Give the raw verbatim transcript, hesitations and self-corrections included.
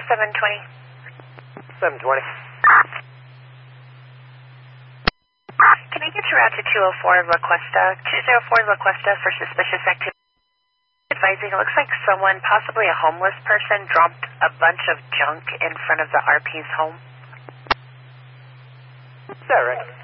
seven twenty. seven twenty. Can I get you out to two oh four La Cuesta, two oh four La Cuesta for suspicious activity? Advising, it looks like someone, possibly a homeless person, dropped a bunch of junk in front of the R P's home. Is that right?